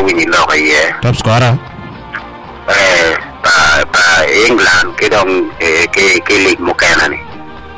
wini lo ye top scorer pa England ke dong ke lig mo kana ni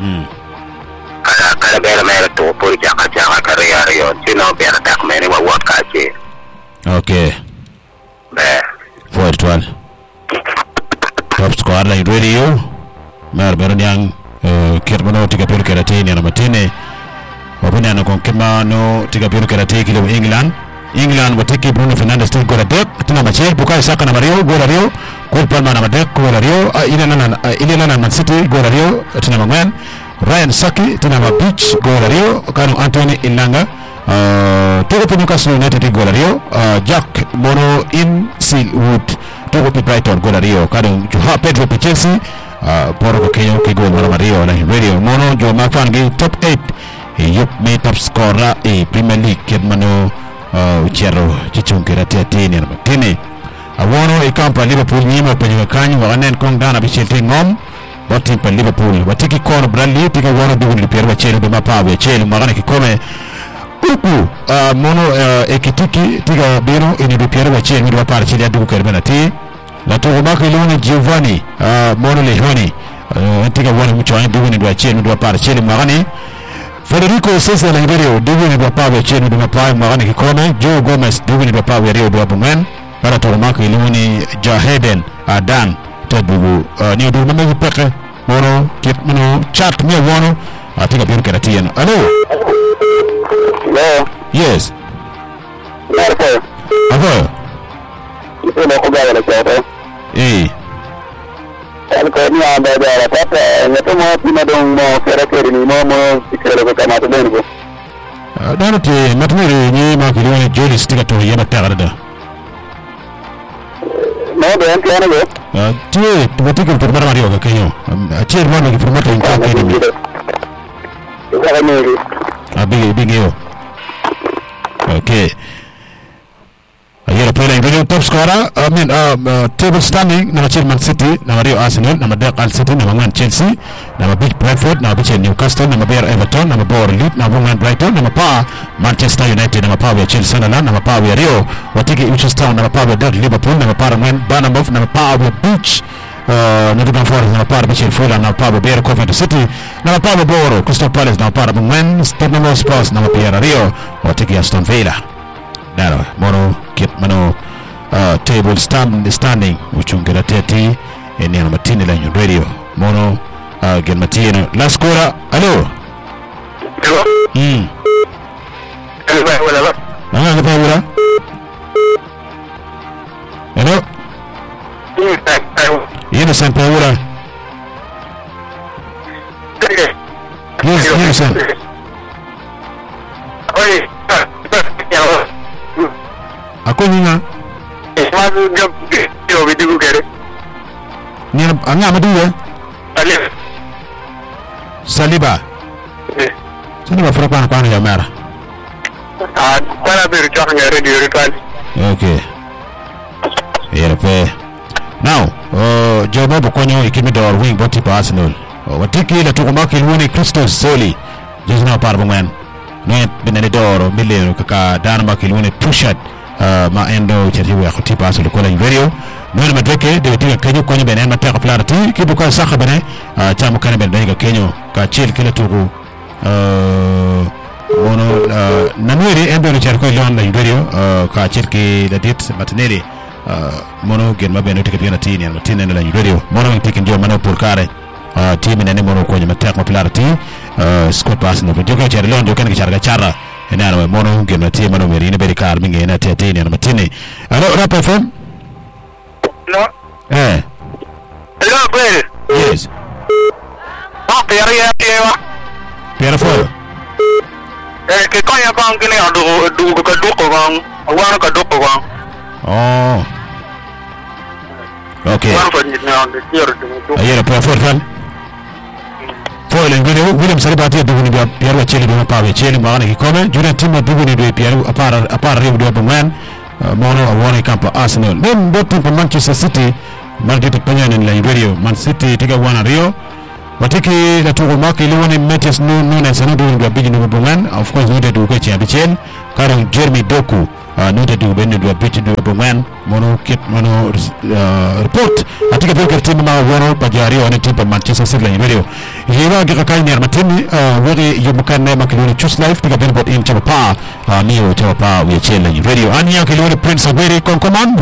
kada bera mera to por jaka kare yo sino bera tak mene wa wat ka che okay be for 12 top scorer la radio mer bernyang kirmano tiga pil kerate ni na matine wabuna na konkemano tiga pil kerate kilo England watiki Bruno Fernandes tu gora dek tuna Machel Bukayo Saka na Mario gora Rio Cole Palmer na Madek gora Rio Ilana Man City gora Rio tuna Mangwan Ryan Saki tuna Beach gora Rio kanu Anthony Ilanga tuko pe Newcastle United gora Rio Jack Mono in Silwood tuko pe Brighton gora Rio kanu Joao Pedro pe Chelsea poro ko Kenya ke gol mara Mario na radio Mono jo mafan gi top 8 yup me top scorer Premier League kedmano uchero chichungera tiatini na matini awono ikampa Liverpool nyima penye kanyu wakanen kong dana bichete ngom boti pa Liverpool watiki kono Bradley tika wono dugu lipiero wachelu bima pawe chelu magana kikome uku mono ekitiki tika bino ini lipiero wachelu midu wapara cheli ya dugu karimena ti la tuku maka iluni Giovanni mono Lehoni tika wono mchwani dugu ni wachelu midu wapara cheli magani Federico Cesar la video dugu ni pawe chenu ni pawe magani kikome Joe Gomez dugu ni pawe Rio do Abungen para toromako iluni Jaheden Adan tadugu ni dugu mame peke mono kit mono chat mi wono atika biru keratiano hello yes avo ito ko ba na ko Alkoni anda ada apa? Nyeto mau pina dong mau kira-kira ni mau kira ke kamar tu dulu. Dana te matmere ni ma kiri ni joli stika to yana tagarda. No ben tiana go. Tie tuwati ko por Mario ka kanyo. Tie mo ni formato in ka ni. Ka ni. Abi yo. Okay. Ayera playing video top scorer table standing na Man City na Rio Arsenal na Al City na Man Chelsea na Big Brentford na Big Newcastle na Bear Everton na Bor Leeds na Brighton na Pa Manchester United na Pa Chelsea na Pa Rio watiki Ipswich Town na Pa Liverpool na Pa Bournemouth na Pa Beach Nottingham Forest na Pa Fulham na Pa Bear Coventry City na Pa Boro Crystal Palace na Pa Tottenham Spurs na Pa Rio watiki Aston Villa Daro mono kit mano table standing uchungera teti eni na matini la radio mono gen matino la score hello wala hello yena san paura yes san akoninga mazu yo bidu kere ni anga maduwe Saliba Saliba fura kwa ya mara kwa biru chaka ngere di ritual okay yerepe now Jomo Bokonyo ikimi door wing boti pa Arsenal watiki la tukumaki ilwini Crystal Soli jizna parbongwen no binene door mileno kaka Denmark ilwini Pushat ma endo cherhiwe ya khutipa asulu kola video mwene madweke dewetika kenyo kwenye bene mateka flarati kibuka saka bene chamu kane bene ga kenyo ka chil kila tuku mono nanwiri endo ni cherko ilon la video ka chil ki ladit matineli mono gen mabene tika pigana tini ya matine la video mono mtiki ndio mano purkare timu nene mono kwenye mateka flarati Scott pass no video cherko ilon jokene kicharga chara enano mono gen timu mano merine beri kar minge ena tini ya matine alo Rap FM no hello well yes Pierre Foro ke konya kong kini du ka kong wan ka kong oh okay wan fa ni na de Pierre du ayera Pierre Foro fan Foilen William Saliba tia dugu ni Pierre Cheli bima pawe Cheli magana kikome juna timu dugu ni Pierre apara ribu dua pemain mono awone kampa Arsenal nem botu pa Manchester City margete panyane la Radio Man City tiga wana Rio watiki la tugo maki iliwani Matthias Nunes sanadu nga biji nubu bungan of course nude duke chia bichen karang Jeremy Doku note du ben du bit du bongwan mono kit mono report atika pel team ma wono pajari on team Manchester City la video yewa ga kai ner matini wori yumukan ne makiloni choose life tiga ben bot in chapa niyo chapa we chela video anya kiloni Prince Agüero con command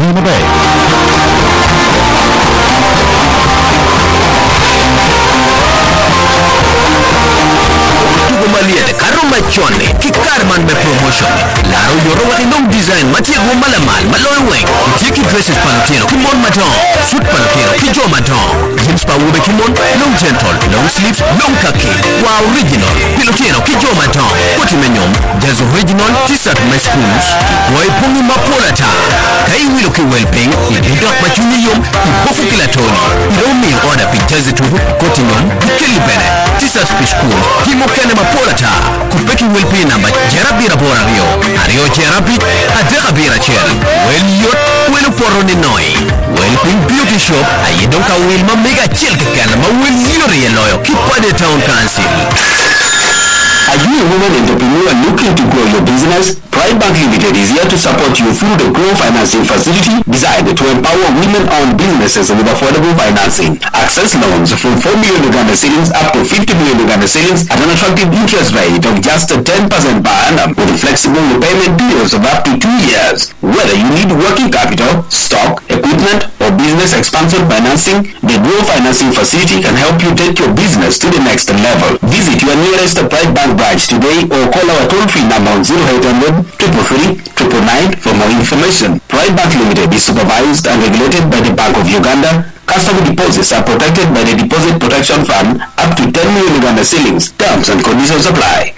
Malia karuma chone kikarman me promotion laro yoro wakindong design matia malamal malolwe tiki dresses palotero kimon maton suit palotero kijo maton jeans pa ube kimon long gentle long sleeves long khaki wa original pilotero kijo maton koti menyom there's original t-shirt my schools boy pungi mapolata kai wilo ki welping idot machuni yom bofu kilatoni iromi order pictures tu koti nyom kilibere t-shirt school kimo kene mapolata kupeki welpi namba jerabi rabora Ario jerabi adega bira cher weliot welu poroni noi welping beauty shop ayedonka wilma mega chelke kana ma weliori yeloyo kipade town council. Are you a woman entrepreneur looking to grow your business? Pride Bank Limited is here to support you through the Grow Financing Facility designed to empower women-owned businesses with affordable financing. Access loans from 4 million Uganda cedis up to 50 million Uganda cedis at an attractive interest rate of just 10% per annum with flexible repayment periods of up to 2 years. Whether you need working capital, stock, equipment, or business expansion financing, the Grow Financing Facility can help you take your business to the next level. Visit your nearest Pride Bank branch today or call our toll-free number on 0800 333 999 for more information. Pride Bank Limited is supervised and regulated by the Bank of Uganda. Customer deposits are protected by the Deposit Protection Fund up to 10 million Uganda shillings. Terms and conditions apply.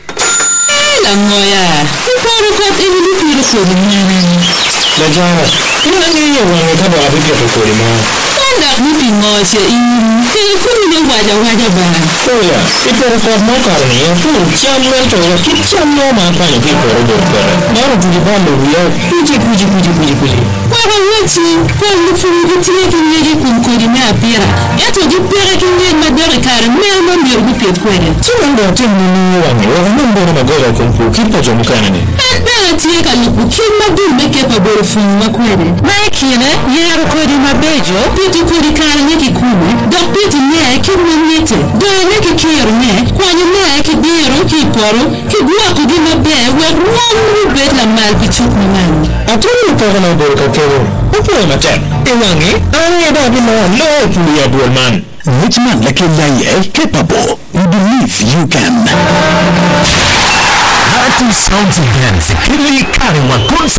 Which man like you capable? We believe you can. Hati Sounds Events, Kili Kariwa